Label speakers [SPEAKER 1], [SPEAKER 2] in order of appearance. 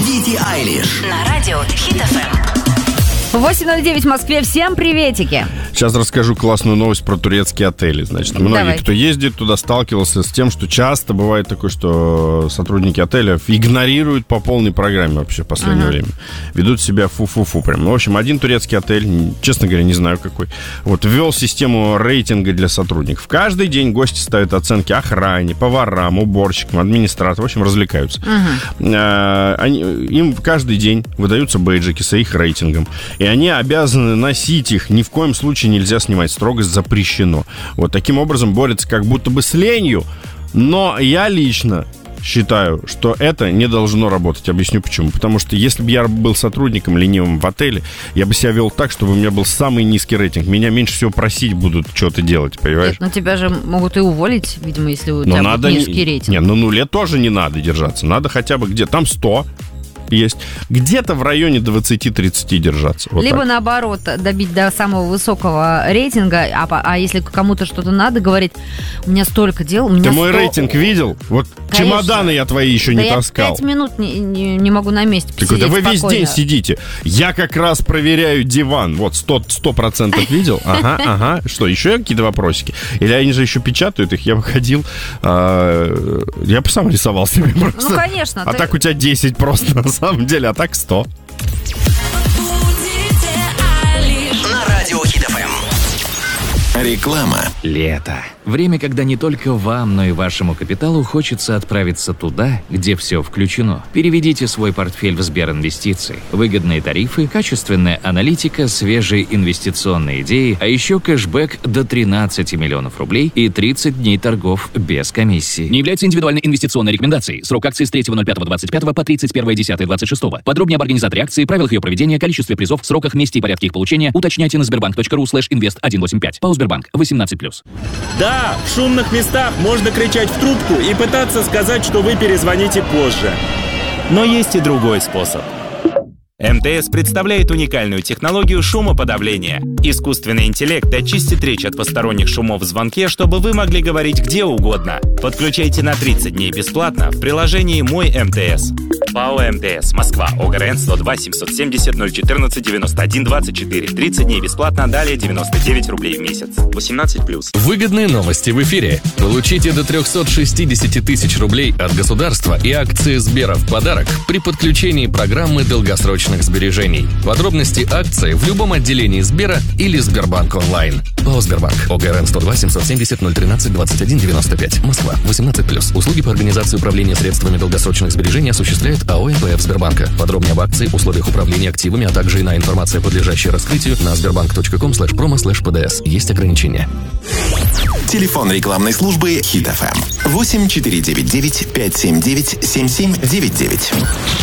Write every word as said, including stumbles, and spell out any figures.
[SPEAKER 1] Билли Айлиш
[SPEAKER 2] на радио Хит эф эм.
[SPEAKER 3] восемь ноль девять в Москве. Всем приветики.
[SPEAKER 4] Сейчас расскажу классную новость про турецкие отели. Значит, многие,
[SPEAKER 3] Давай.
[SPEAKER 4] кто ездит туда, сталкивался с тем, что часто бывает такое, что сотрудники отеля игнорируют по полной программе вообще в последнее
[SPEAKER 3] Ага.
[SPEAKER 4] время. Ведут себя фу-фу-фу прям. В общем, один турецкий отель, честно говоря, не знаю какой, вот, ввел систему рейтинга для сотрудников. Каждый день гости ставят оценки охране, поварам, уборщикам, администраторам. В общем, развлекаются. А, они, им каждый день выдаются бейджики с их рейтингом. И они обязаны носить их. Ни в коем случае нельзя снимать. Строгость запрещено. Вот таким образом борются как будто бы с ленью. Но я лично считаю, что это не должно работать. Объясню почему. Потому что если бы я был сотрудником ленивым в отеле, я бы себя вел так, чтобы у меня был самый низкий рейтинг. Меня меньше всего просить будут что-то делать, понимаешь?
[SPEAKER 3] Нет, но тебя же могут и уволить, видимо, если у
[SPEAKER 4] Но
[SPEAKER 3] тебя
[SPEAKER 4] надо
[SPEAKER 3] будет низкий
[SPEAKER 4] не,
[SPEAKER 3] рейтинг.
[SPEAKER 4] Не, на нуле тоже не надо держаться. Надо хотя бы где там сто есть. Где-то в районе двадцать-тридцать держаться. Вот
[SPEAKER 3] Либо
[SPEAKER 4] так.
[SPEAKER 3] наоборот, добить до самого высокого рейтинга, а, по- а если кому-то что-то надо, говорит, у меня столько дел, у меня
[SPEAKER 4] Ты мой
[SPEAKER 3] сто-
[SPEAKER 4] рейтинг видел? Вот
[SPEAKER 3] Конечно.
[SPEAKER 4] чемоданы я твои еще
[SPEAKER 3] Да
[SPEAKER 4] не
[SPEAKER 3] я
[SPEAKER 4] таскал.
[SPEAKER 3] пять минут не, не, не могу на месте
[SPEAKER 4] Ты говоришь,
[SPEAKER 3] посидеть
[SPEAKER 4] да вы весь
[SPEAKER 3] спокойно.
[SPEAKER 4] день сидите. Я как раз проверяю диван. Вот, сто процентов видел? Ага, ага. Что, еще какие-то вопросики? Или они же еще печатают их? Я выходил, а, я бы сам рисовал себе просто.
[SPEAKER 3] Ну, конечно.
[SPEAKER 4] А
[SPEAKER 3] ты-
[SPEAKER 4] так у тебя десять просто на самом деле, а так сто.
[SPEAKER 1] на радио Хит эф эм. Реклама.
[SPEAKER 5] Лето. Время, когда не только вам, но и вашему капиталу хочется отправиться туда, где все включено. Переведите свой портфель в Сберинвестиции. Выгодные тарифы, качественная аналитика, свежие инвестиционные идеи, а еще кэшбэк до тринадцати миллионов рублей и тридцать дней торгов без комиссии.
[SPEAKER 6] Не является индивидуальной инвестиционной рекомендацией. Срок акции с третьего ноль пятого двадцать пятого по тридцать первое десятое двадцать шестого. Подробнее об организаторе акции, правилах ее проведения, количестве призов, сроках, месте и порядке их получения уточняйте на сбербанк.ру слэш инвест сто восемьдесят пять. Паусбербанк. восемнадцать плюс.
[SPEAKER 7] Да, в шумных местах можно кричать в трубку и пытаться сказать, что вы перезвоните позже. Но есть и другой способ. эм тэ эс представляет уникальную технологию шумоподавления. Искусственный интеллект очистит речь от посторонних шумов в звонке, чтобы вы могли говорить где угодно. Подключайте на тридцать дней бесплатно в приложении «Мой эм тэ эс». ПАО эм тэ эс, Москва, ОГРН сто два семьсот семьдесят ноль четырнадцать девяносто один двадцать четыре. тридцать дней бесплатно, далее девяносто девять рублей в месяц. восемнадцать плюс.
[SPEAKER 8] Выгодные новости в эфире. Получите до триста шестьдесят тысяч рублей от государства и акции Сбера в подарок при подключении программы долгосрочных сбережений. Подробности акции в любом отделении Сбера или Сбербанк онлайн. ПАО Сбербанк. ОГРН сто два семьсот семьдесят ноль тринадцать двадцать один девяносто пять. Москва. восемнадцать плюс. Услуги по организации управления средствами долгосрочных сбережений осуществляет АО НПФ Сбербанка. Подробнее об акции, условиях управления активами, а также иная информация, подлежащая раскрытию, на сбербанк.ком слэш промо слэш ПДС. Есть ограничения.
[SPEAKER 1] Телефон рекламной службы Хит эф эм. восемь четыре девять девять пять семь девять семь семь девять девять.